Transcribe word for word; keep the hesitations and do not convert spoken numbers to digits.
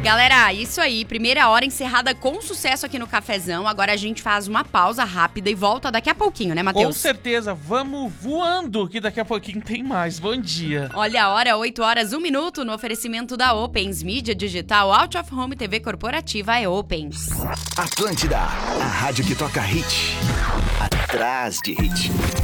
Galera, isso aí, primeira hora encerrada com sucesso aqui no Cafezão. Agora a gente faz uma pausa rápida e volta daqui a pouquinho, né, Matheus? Com certeza, vamos voando que daqui a pouquinho tem mais. Bom dia. Olha a hora, oito horas, um minuto, no oferecimento da Opens, mídia digital, Out of Home, T V corporativa é Opens. Atlântida, a rádio que toca hit. Atrás de hit.